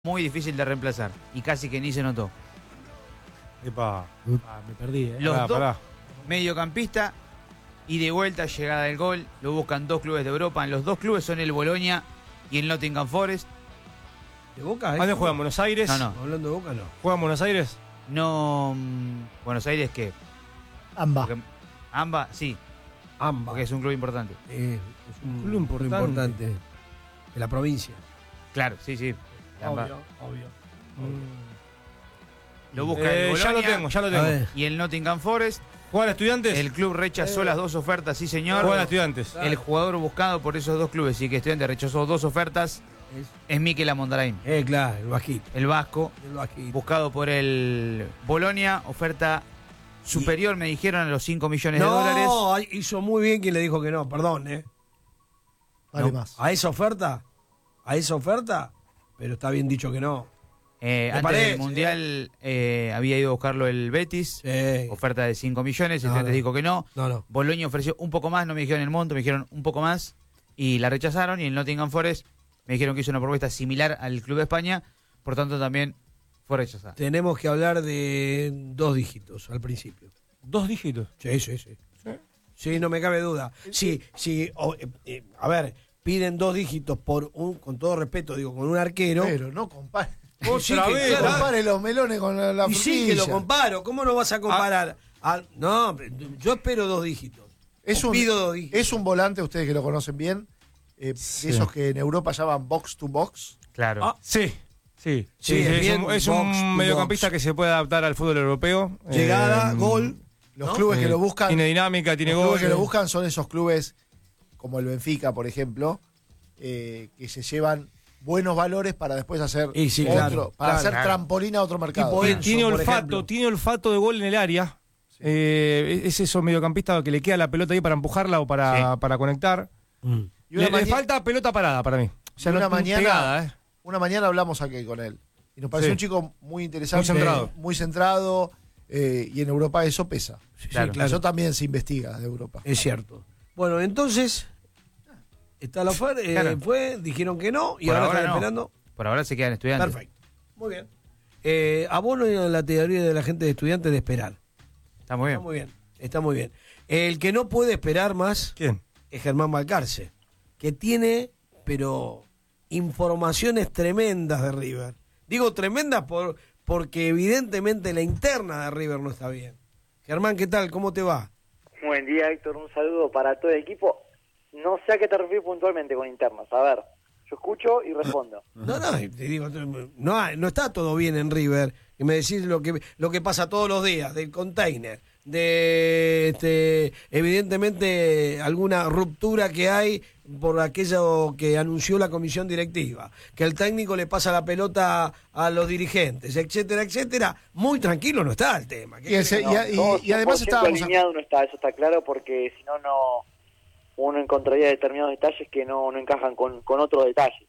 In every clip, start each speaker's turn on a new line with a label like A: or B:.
A: muy difícil de reemplazar y casi que ni se notó.
B: Epa, me perdí,
A: Los
B: pará,
A: dos
B: pará.
A: mediocampista y de vuelta llegada del gol, lo buscan dos clubes de Europa. Los dos clubes son el Bolonia y el Nottingham Forest.
C: ¿De Boca?
B: ¿Dónde juegan? ¿Buenos Aires?
A: No.
C: Hablando de Boca, no.
B: ¿Juegan Buenos Aires?
A: No, Buenos Aires, ¿qué?
D: Amba.
A: Porque, AMBA, sí,
C: Amba.
A: porque es un club importante.
C: Es un
B: Club importante.
C: de la provincia.
A: Claro, sí. AMBA.
C: Obvio.
A: Lo busca el
B: Ya lo
A: Bolonia
B: tengo.
C: A ver.
A: y el Nottingham Forest.
B: ¿Juegan Estudiantes?
A: El club rechazó las dos ofertas, sí señor.
B: Juegan Estudiantes.
A: El jugador buscado por esos dos clubes y que Estudiantes rechazó dos ofertas es Mikel Amondarain,
C: Claro, el Vasquito.
A: el vasco,
C: El Vasquito.
A: buscado por el Bolonia, oferta superior, me dijeron, a los 5 millones de dólares.
C: No, hizo muy bien quien le dijo que no, perdón,
D: Vale
A: No.
D: más.
C: A esa oferta, pero está bien dicho que no.
A: Antes
C: parece,
A: del Mundial había ido a buscarlo el Betis,
C: Sí.
A: oferta de 5 millones, Estudiantes
C: no.
A: dijo que no.
C: No.
A: Bolonia ofreció un poco más, no me dijeron el monto, me dijeron un poco más y la rechazaron. Y el Nottingham Forest me dijeron que hizo una propuesta similar al Club de España, por tanto también fue rechazada.
C: Tenemos que hablar de 2 dígitos al principio.
B: 2 dígitos.
C: Sí. Sí, no me cabe duda. Sí, a ver, piden 2 dígitos por con todo respeto, digo, con un arquero.
D: Pero no compare.
C: Sí,
B: Otra
C: que
B: vez,
C: claro,
D: Compare los melones con la
C: y sí que lo
D: frutilla.
C: comparo. ¿Cómo no vas a comparar? No, yo espero 2 dígitos. Pido 2 dígitos.
D: Es un volante, ustedes que lo conocen bien, de esos que en Europa llaman box to box.
A: Claro.
B: Sí.
C: Sí,
B: Es
C: bien,
B: un, es
C: box
B: un
C: to
B: mediocampista
C: box.
B: que se puede adaptar al fútbol europeo.
C: Llegada, gol.
D: Los
C: ¿no?
D: clubes que lo buscan,
B: Tiene dinámica, tiene
D: los
B: gol.
D: clubes que lo buscan son esos clubes como el Benfica, por ejemplo, que se llevan buenos valores para después hacer
C: Y sí,
D: otro,
C: claro,
D: para hacer
A: claro.
D: trampolín a otro mercado.
C: Tipo Enzo,
B: Tiene
C: por
B: olfato,
C: ejemplo.
B: tiene olfato de gol en el área. Es esos mediocampistas que le queda la pelota ahí para empujarla o para conectar.
D: Y una
B: Le falta pelota parada para mí. O sea,
D: Y una
B: no
D: mañana-
B: pegada,
D: Una mañana hablamos aquí con él y nos pareció
B: Sí.
D: un chico muy interesante,
B: Muy centrado.
D: Y en Europa eso pesa.
A: Claro.
C: claro.
D: Eso también se investiga de Europa.
C: Es cierto. Bueno, entonces, está la oferta,
A: Claro.
C: dijeron que no, y
A: Por
C: ahora
A: ahora
C: están
A: no.
C: esperando.
A: Por ahora se quedan Estudiantes.
C: Perfecto. Muy bien. Abono en la teoría de la gente de estudiantes de esperar.
A: Está muy bien.
C: Está muy bien. El que no puede esperar más
B: ¿Quién?
C: es Germán Balcarce, que tiene, pero, informaciones tremendas de River. Digo tremendas porque evidentemente la interna de River no está bien. Germán, ¿qué tal? ¿Cómo te va?
E: Buen día, Héctor. Un saludo para todo el equipo. No sé a qué te refieres puntualmente con internas. A ver, yo escucho y respondo.
C: No, te digo, no está todo bien en River. Y me decís lo que pasa todos los días, del container, de evidentemente alguna ruptura que hay por aquello que anunció la comisión directiva, que el técnico le pasa la pelota a los dirigentes, etcétera, etcétera. Muy tranquilo no está el tema. ¿Qué
D: Y ese-
C: querés?
D: y además
E: 100%
D: estábamos
E: alineado no está, eso está claro, porque si no, uno encontraría determinados detalles que no encajan con otros detalles.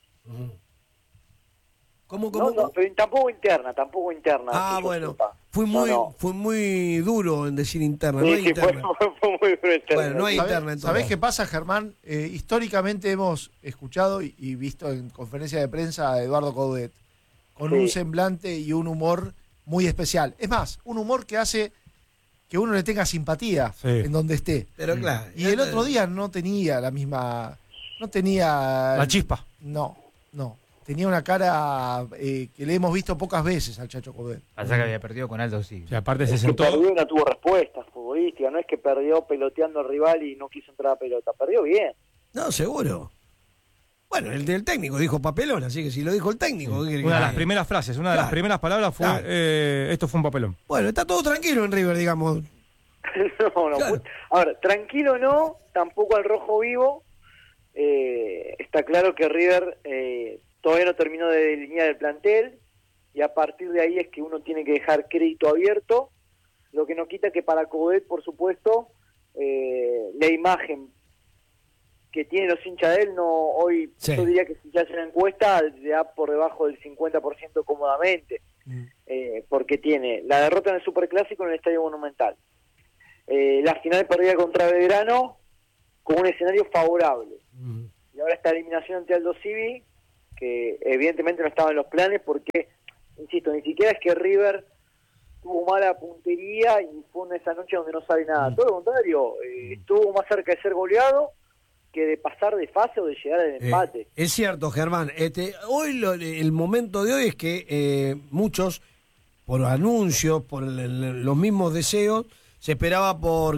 C: ¿Cómo?
E: No, pero tampoco interna.
C: Ah,
E: que yo
C: bueno,
E: sepa.
C: fui muy duro en decir interna, no hay
E: Sí, fue
C: interna.
E: muy duro interna.
C: Bueno, no hay interna entonces.
D: ¿Sabés qué pasa, Germán? Históricamente hemos escuchado y visto en conferencia de prensa a Eduardo Coudet con
E: Sí.
D: un semblante y un humor muy especial. Es más, un humor que hace que uno le tenga simpatía
B: Sí.
D: en donde esté.
C: Pero claro.
D: Y el otro día no tenía la misma... No tenía...
B: La chispa.
D: No. Tenía una cara que le hemos visto pocas veces al Chacho Coudet.
A: Pasa que había perdido con Aldo, sí.
B: Y aparte se
E: Que
B: sentó.
E: perdió y no tuvo respuesta futbolística. No es que perdió peloteando al rival y no quiso entrar a pelota. Perdió bien.
C: No, seguro. Bueno, el del técnico dijo papelón, así que si lo dijo el técnico. ¿qué quiere que
B: Una de las
C: haga?
B: primeras frases, una de las
C: Claro.
B: primeras palabras fue:
C: Claro.
B: esto fue un papelón.
C: Bueno, está todo tranquilo en River, digamos.
E: No.
C: Claro.
E: A ver, tranquilo no, tampoco al rojo vivo. Está claro que River todavía no terminó de delinear el plantel y a partir de ahí es que uno tiene que dejar crédito abierto, lo que no quita que para Coudet, por supuesto, la imagen que tienen los hinchas de él, hoy
C: Sí.
E: yo diría que si se hace una encuesta, le da por debajo del 50% cómodamente, porque tiene la derrota en el Superclásico en el Estadio Monumental, la final perdida contra Belgrano con un escenario favorable, y ahora esta eliminación ante Aldo Civi, que evidentemente no estaba en los planes porque, insisto, ni siquiera es que River tuvo mala puntería y fue una de esas noches donde no sale nada. Todo lo contrario, estuvo más cerca de ser goleado que de pasar de fase o de llegar al empate.
C: Es cierto, Germán. Hoy el momento de hoy es que muchos, por anuncios, por los mismos deseos, se esperaba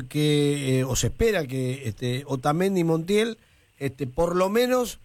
C: o se espera que Otamendi y Montiel, por lo menos,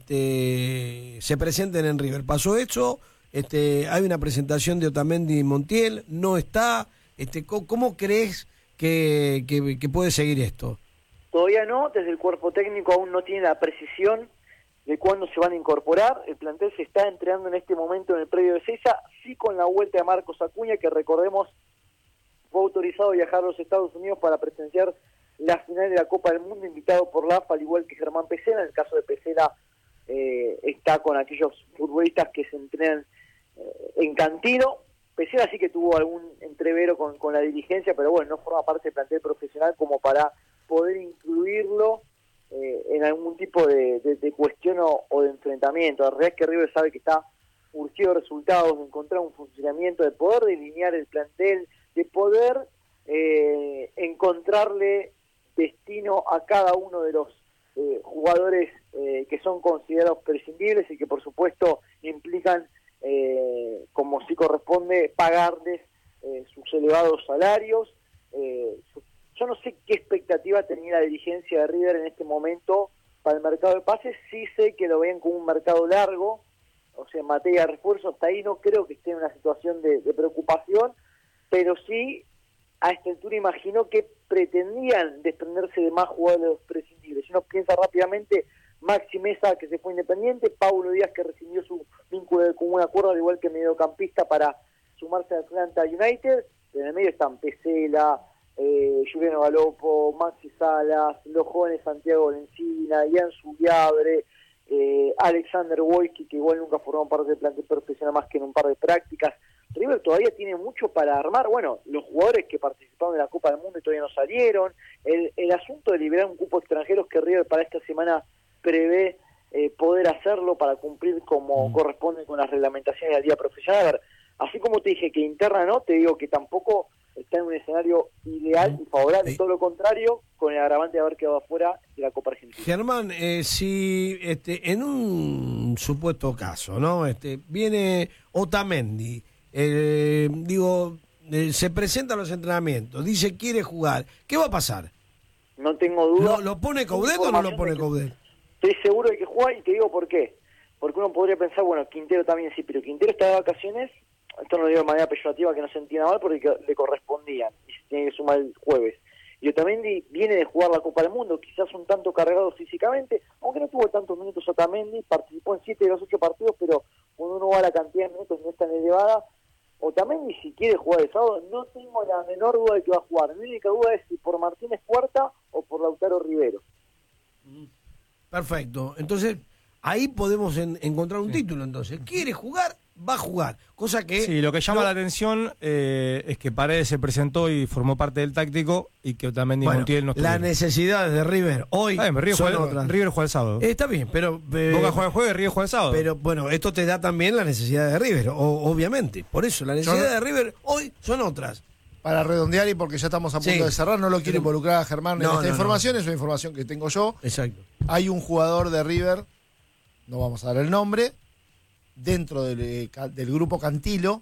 C: se presenten en River. Pasó eso. Hay una presentación de Otamendi y Montiel, no está. ¿Cómo crees que puede seguir esto?
E: Todavía no, desde el cuerpo técnico aún no tiene la precisión de cuándo se van a incorporar. El plantel se está entrenando en este momento en el predio de Seiza, sí con la vuelta de Marcos Acuña, que recordemos fue autorizado a viajar a los Estados Unidos para presenciar la final de la Copa del Mundo, invitado por la AFA, al igual que Germán Pesela. En el caso de Pesela, está con aquellos futbolistas que se entrenan en Cantino. Pesela sí que tuvo algún entrevero con la dirigencia, pero bueno, no forma parte del plantel profesional como para poder incluirlo en algún tipo de cuestión o de enfrentamiento. La realidad es que River sabe que está urgido de resultados, de encontrar un funcionamiento, de poder delinear el plantel, de poder encontrarle destino a cada uno de los jugadores que son considerados prescindibles y que por supuesto implican, como sí corresponde, pagarles sus elevados salarios. Yo no sé qué expectativa tenía la dirigencia de River en este momento para el mercado de pases. Sí sé que lo ven como un mercado largo, o sea, en materia de refuerzos, hasta ahí no creo que esté en una situación de preocupación, pero sí, a esta altura imagino que pretendían desprenderse de más jugadores prescindibles. Si uno piensa rápidamente, Maxi Mesa, que se fue Independiente, Paulo Díaz, que rescindió su vínculo con un acuerdo, al igual que mediocampista, para sumarse a Atlanta United. En el medio están Pesela, Juliano Galopo, Maxi Salas, los jóvenes Santiago Lencina, Ian Zubiabre, Alexander Wojcik, que igual nunca formó parte del plantel profesional más que en un par de prácticas. River todavía tiene mucho para armar. Bueno, los jugadores que participaron en la Copa del Mundo y todavía no salieron. El asunto de liberar un cupo de extranjeros que River para esta semana prevé poder hacerlo para cumplir como corresponde con las reglamentaciones del día profesional. A ver, así como te dije que interna no, te digo que tampoco está en un escenario ideal y favorable, todo lo contrario, con el agravante de haber quedado afuera de la Copa Argentina.
C: Germán, si en un supuesto caso, ¿no? Viene Otamendi, se presenta a los entrenamientos, dice quiere jugar, ¿qué va a pasar?
E: No tengo duda.
C: ¿Lo pone Coudet o no lo pone Coudet?
E: Estoy seguro de que juega y te digo por qué. Porque uno podría pensar, bueno, Quintero también sí, pero Quintero está de vacaciones. Esto no lo digo de manera peyorativa, que no se entienda mal, porque le correspondían y se tiene que sumar el jueves. Y Otamendi viene de jugar la Copa del Mundo, quizás un tanto cargado físicamente, aunque no tuvo tantos minutos Otamendi, participó en 7 de los 8 partidos, pero cuando uno va a la cantidad de minutos no es tan elevada. Otamendi, si quiere jugar el sábado, no tengo la menor duda de que va a jugar. Mi única duda es si por Martínez Cuarta o por Lautaro Rivero.
C: Perfecto. Entonces, ahí podemos encontrar un título. Entonces, quiere jugar, va a jugar. Cosa que...
B: Sí, lo que llama la atención es que Paredes se presentó y formó parte del táctico y que Otamendi y Montiel no estuvieron.
C: Las necesidades de River hoy son otras.
B: River juega el sábado.
C: Está bien, pero...
B: Boca juega el jueves, River juega el sábado.
C: Pero bueno, esto te da también las necesidades de River, obviamente. Por eso, las necesidades de River hoy son otras.
D: Para redondear y porque ya estamos a punto de cerrar, no lo quiero involucrar a Germán en esta información, es una información que tengo yo.
C: Exacto.
D: Hay un jugador de River, no vamos a dar el nombre, dentro del grupo Cantilo,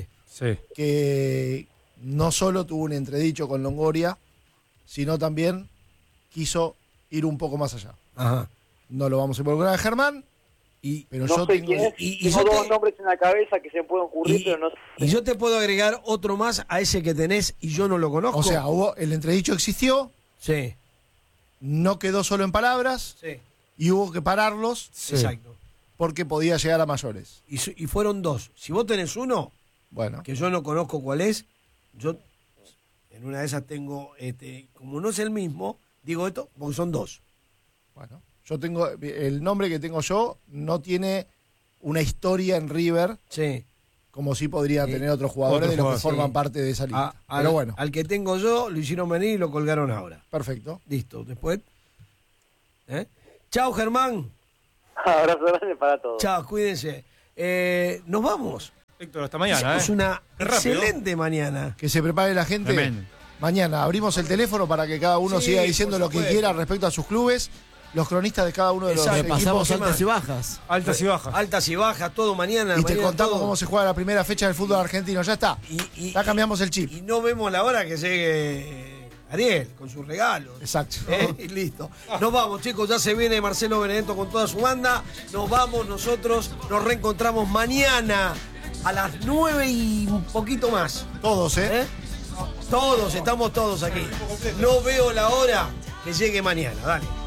D: que no solo tuvo un entredicho con Longoria, sino también quiso ir un poco más allá.
C: Ajá.
D: No lo vamos a involucrar a Germán, pero
E: no
D: yo
E: sé
D: tengo...
E: quién es. Tengo dos nombres en la cabeza que se pueden ocurrir, pero no sé.
C: Y yo te puedo agregar otro más a ese que tenés y yo no lo conozco.
D: O sea, el entredicho existió, no quedó solo en palabras, y hubo que pararlos.
C: Exacto.
D: Porque podía llegar a mayores.
C: Y fueron dos. Si vos tenés uno, que yo no conozco cuál es, yo en una de esas tengo, como no es el mismo, digo esto, porque son dos.
D: Bueno, yo tengo, el nombre que tengo yo no tiene una historia en River, como sí podría tener otros jugadores de los que forman parte de esa lista. Pero bueno.
C: Al que tengo yo, lo hicieron venir y lo colgaron ahora.
D: Perfecto.
C: Listo, después. Chao, Germán.
E: Abrazo grande para todos.
C: Chao, cuídense. Nos vamos.
B: Héctor, hasta mañana.
C: Es una excelente mañana.
D: Que se prepare la gente.
A: Tremendo.
D: Mañana abrimos el teléfono para que cada uno siga diciendo lo que quiera respecto a sus clubes. Los cronistas de cada uno de los equipos.
F: Pasamos altas y bajas.
B: Altas y bajas.
C: Altas y bajas, todo mañana.
D: Y te
C: mañana
D: contamos
C: todo.
D: cómo se juega la primera fecha del fútbol argentino. Ya está. Ya cambiamos el chip.
C: Y no vemos la hora que llegue Ariel con sus regalos.
D: Exacto.
C: Y listo. Nos vamos, chicos. Ya se viene Marcelo Benedetto con toda su banda. Nos vamos nosotros. Nos reencontramos mañana a las 9 y un poquito más.
D: Todos,
C: Todos, estamos todos aquí. No veo la hora que llegue mañana. Dale.